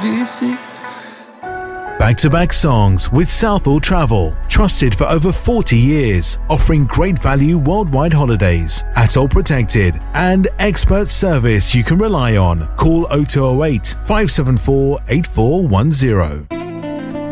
disse. Back-to-back songs with Southall Travel, trusted for over 40 years, offering great value worldwide holidays, ATOL protected, and expert service you can rely on. Call 0208 574 8410.